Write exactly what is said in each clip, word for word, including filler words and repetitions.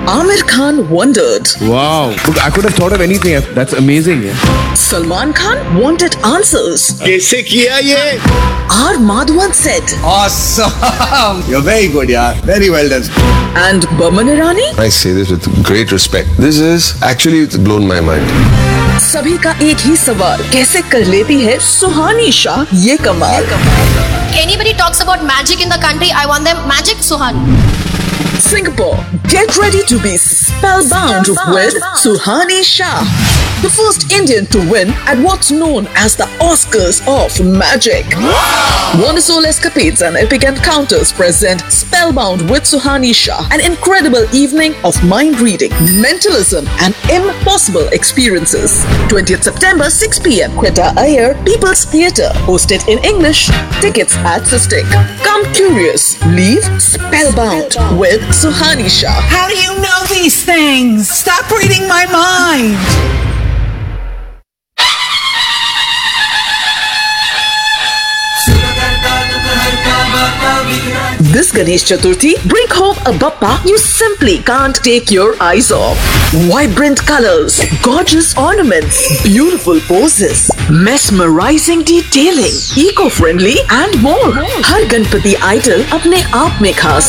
Amir Khan wondered. Wow. Look, I could have thought of anything. That's amazing. Yeah. Salman Khan wanted answers. कैसे किया ये? R. Madhavan said. Awesome. You're very good, yaar. Very well done. And Boman Irani? I say this with great respect. This is actually it's blown my mind. सभी का एक ही सवाल, कैसे कर लेती है सुहानी शाह ये कमाल? Anybody talks about magic in the country, I want them magic Suhani. Singapore, get ready to be spellbound with Suhani Shah, the first Indian to win at what's known as the Oscars of Magic. Wonderful escapades and epic encounters present Spellbound with Suhani Shah, an incredible evening of mind reading, mentalism, and impossible experiences. twentieth September, six p.m. Quetta Iyer, People's Theatre, hosted in English. Tickets at Sistik. Come curious, leave spellbound with Suhani Shah. How do you know these things? Stop reading my mind. This Ganesh Chaturthi, bring home a Bappa you simply can't take your eyes off. Vibrant colors, gorgeous ornaments, beautiful poses, mesmerizing detailing, eco-friendly and more. Her Ganpati idol अपने आप में खास.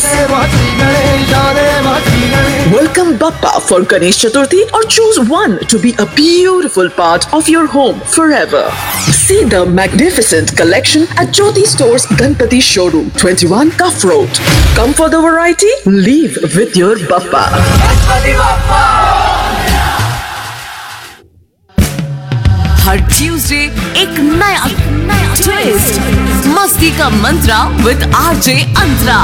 Welcome Bappa for Ganesh Chaturthi or choose one to be a beautiful part of your home forever. See the magnificent collection at Jyoti Stores Ganpati Showroom, twenty-one Cuff Road. Come for the variety, leave with your Bappa. Her Tuesday एक नया twist, मस्ती का मंत्रा with RJ Antara.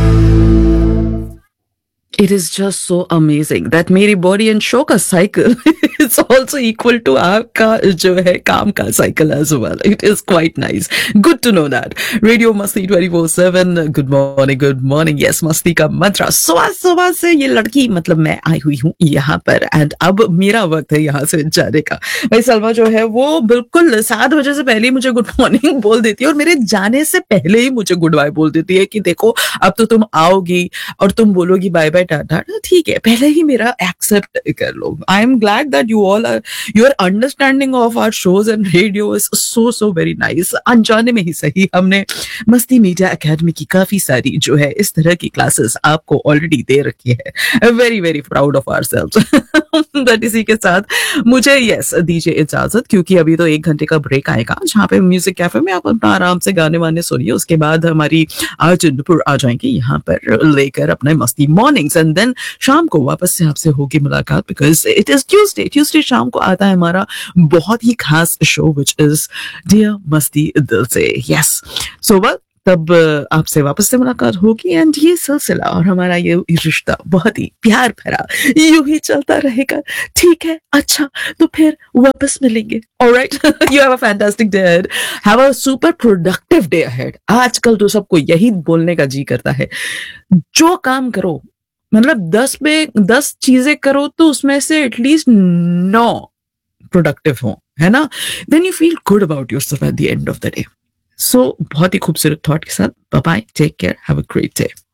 It is just so amazing that मेरी body and show का cycle is also equal to आपका जो है काम का cycle as well. It is quite nice. Good to know that. Radio Masti twenty-four seven. Good morning, good morning. Yes, मस्ती का मंत्रा. सुबह सुबह से ये लड़की मतलब मैं आई हुई हूँ यहाँ पर and अब मेरा वक्त है यहाँ से जाने का. भाई सलमा जो है वो बिल्कुल सात बजे से पहले ही मुझे गुड मॉर्निंग बोल देती है और मेरे जाने से पहले ही मुझे गुड बाय बोल देती है कि देखो अब तो तुम आओगी और तुम बोलोगी बाय बाय टाटा. ठीक है, पहले ही मेरा एक्सेप्ट कर लो. I am glad that you all are your understanding of our shows and radio is so so very nice. अनजाने में ही सही हमने मस्ती मीडिया एकेडमी की काफी सारी जो है इस तरह की क्लासेस आपको ऑलरेडी दे रखी है. Very very proud of ourselves. That इसी के साथ मुझे यस दीजिए इजाजत क्योंकि अभी तो एक घंटे का ब्रेक आएगा जहाँ पे म्यूजिक कैफे में आप अपना आराम से गाने वाने सुनिए. उसके बाद हमारी आज नुपुर आ जाएंगे यहाँ पर लेकर अपने मस्ती मॉर्निंग्स एंड देन शाम को वापस से आपसे होगी मुलाकात because it is Tuesday. Tuesday शाम को आता है हमारा बहुत ही खास शो विच इज डियर मस्ती दिल से. यस सो वेल तब आपसे वापस से मुलाकात होगी एंड ये सिलसिला और हमारा ये रिश्ता बहुत ही प्यार भरा यूं ही चलता रहेगा. ठीक है, अच्छा तो फिर वापस मिलेंगे. Alright, you have a fantastic day ahead. Have a super productive day ahead. आजकल तो सबको यही बोलने का जी करता है, जो काम करो मतलब दस पे दस चीजें करो तो उसमें से एटलीस्ट नौ प्रोडक्टिव हो, है ना. Then you feel good about yourself at the end of the day. सो बहुत ही खूबसूरत थॉट के साथ bye bye, take care, have a great day.